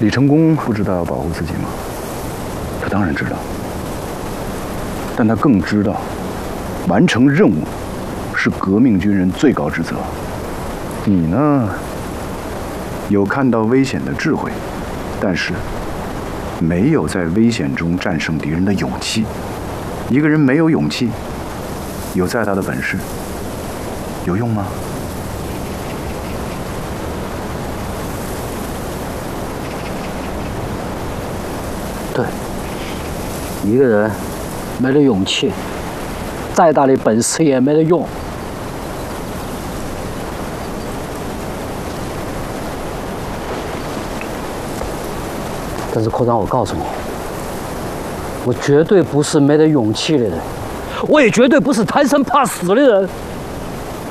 李成功不知道要保护自己吗？他当然知道，但他更知道，完成任务是革命军人最高职责。你呢，有看到危险的智慧，但是没有在危险中战胜敌人的勇气。一个人没有勇气，有再大的本事，有用吗？ 对，一个人没了勇气，再大的本事也没得用。但是科长，我告诉你，我绝对不是没得勇气的人，我也绝对不是贪生怕死的人。